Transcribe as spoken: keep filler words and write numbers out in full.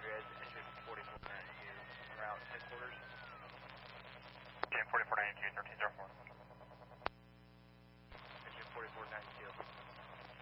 Red, engine forty-four ninety-two, route headquarters. Engine forty-four ninety-two, thirteen zero four.